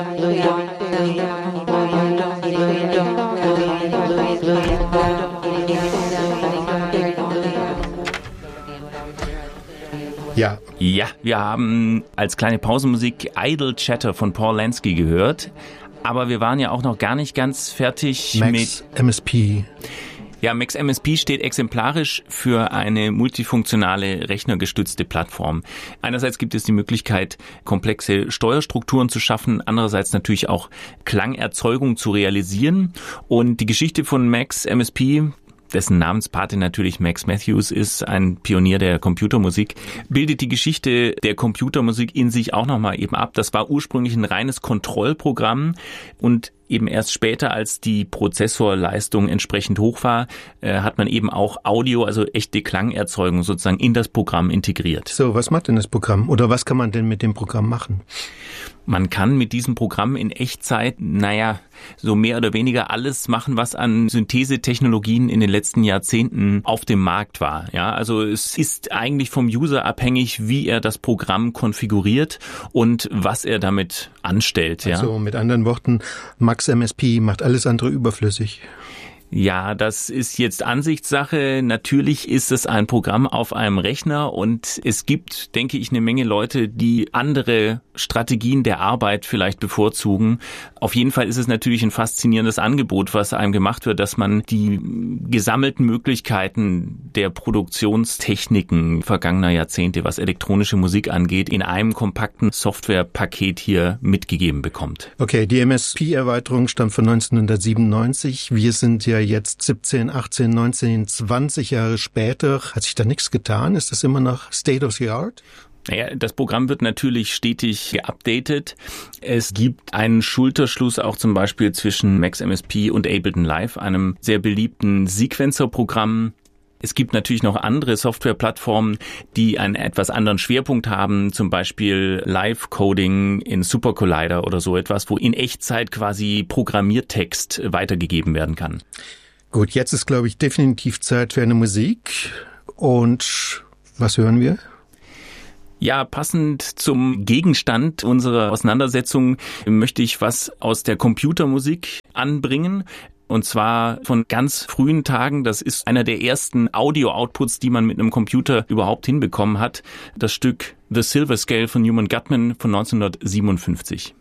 Ja. Ja, wir haben als kleine Pausenmusik Idle Chatter von Paul Lansky gehört, aber wir waren ja auch noch gar nicht ganz fertig Max MSP. Ja, Max MSP steht exemplarisch für eine multifunktionale rechnergestützte Plattform. Einerseits gibt es die Möglichkeit, komplexe Steuerstrukturen zu schaffen, andererseits natürlich auch Klangerzeugung zu realisieren. Und die Geschichte von Max MSP, dessen Namenspate natürlich Max Matthews ist, ein Pionier der Computermusik, bildet die Geschichte der Computermusik in sich auch nochmal eben ab. Das war ursprünglich ein reines Kontrollprogramm und eben erst später, als die Prozessorleistung entsprechend hoch war, hat man eben auch Audio, also echte Klangerzeugung sozusagen in das Programm integriert. So, was macht denn das Programm? Oder was kann man denn mit dem Programm machen? Man kann mit diesem Programm in Echtzeit, so mehr oder weniger alles machen, was an Synthesetechnologien in den letzten Jahrzehnten auf dem Markt war. Ja, also es ist eigentlich vom User abhängig, wie er das Programm konfiguriert und was er damit anstellt. Ja. Also mit anderen Worten, Max MSP macht alles andere überflüssig. Ja, das ist jetzt Ansichtssache. Natürlich ist es ein Programm auf einem Rechner und es gibt, denke ich, eine Menge Leute, die andere Strategien der Arbeit vielleicht bevorzugen. Auf jeden Fall ist es natürlich ein faszinierendes Angebot, was einem gemacht wird, dass man die gesammelten Möglichkeiten der Produktionstechniken vergangener Jahrzehnte, was elektronische Musik angeht, in einem kompakten Softwarepaket hier mitgegeben bekommt. Okay, die MSP-Erweiterung stammt von 1997. Wir sind ja jetzt 17, 18, 19, 20 Jahre später. Hat sich da nichts getan? Ist das immer noch State of the Art? Naja, das Programm wird natürlich stetig geupdatet. Es gibt einen Schulterschluss auch zum Beispiel zwischen Max MSP und Ableton Live, einem sehr beliebten Sequencer-Programm. Es gibt natürlich noch andere Softwareplattformen, die einen etwas anderen Schwerpunkt haben, zum Beispiel Live-Coding in Super Collider oder so etwas, wo in Echtzeit quasi Programmiertext weitergegeben werden kann. Gut, jetzt ist, glaube ich, definitiv Zeit für eine Musik. Und was hören wir? Ja, passend zum Gegenstand unserer Auseinandersetzung möchte ich was aus der Computermusik anbringen. Und zwar von ganz frühen Tagen. Das ist einer der ersten Audio-Outputs, die man mit einem Computer überhaupt hinbekommen hat. Das Stück The Silver Scale von Newman Gutman von 1957.